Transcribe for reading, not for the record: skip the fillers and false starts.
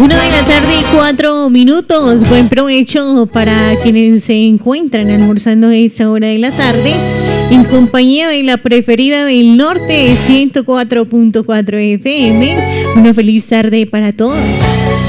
1:04 PM. Buen provecho para quienes se encuentran almorzando a esta hora de la tarde en compañía de la preferida del norte, 104.4 FM. Una feliz tarde para todos.